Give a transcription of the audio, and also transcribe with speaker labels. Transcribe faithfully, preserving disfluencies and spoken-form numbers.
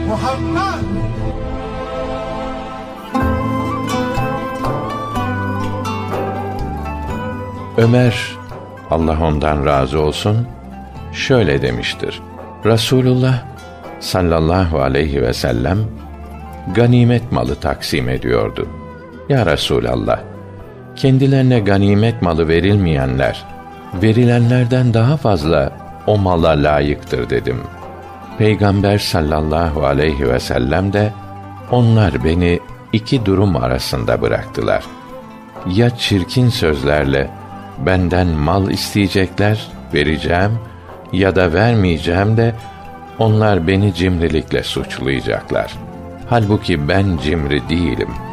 Speaker 1: Muhammed!
Speaker 2: Ömer, Allah ondan razı olsun, şöyle demiştir: Resulullah sallallahu aleyhi ve sellem ganimet malı taksim ediyordu. Ya Resulallah, kendilerine ganimet malı verilmeyenler, verilenlerden daha fazla o mala layıktır dedim. Peygamber sallallahu aleyhi ve sellem de, onlar beni iki durum arasında bıraktılar. Ya çirkin sözlerle benden mal isteyecekler, vereceğim, ya da vermeyeceğim de onlar beni cimrilikle suçlayacaklar. Halbuki ben cimri değilim.